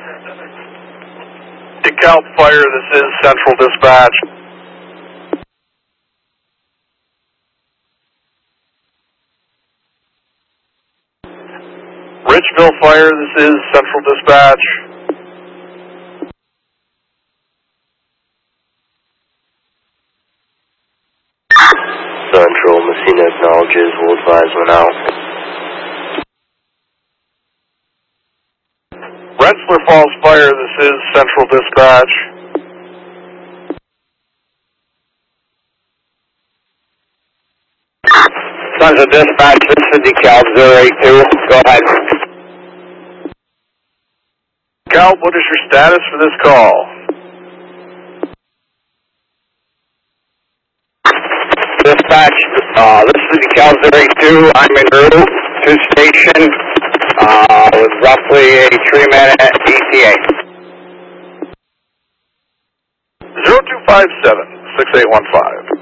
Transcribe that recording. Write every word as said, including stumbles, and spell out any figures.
DeKalb Fire, this is Central Dispatch. Richville Fire, this is Central Dispatch. Central, Messina acknowledges, will advise when out. Rensselaer Falls Fire, this is Central Dispatch. Central Dispatch, this is DeKalb zero eight two, go ahead. DeKalb, what is your status for this call? Dispatch, uh, this is DeKalb zero eight two, I'm en route to station, uh, with roughly a three minute E T A. zero two five seven, six eight one five.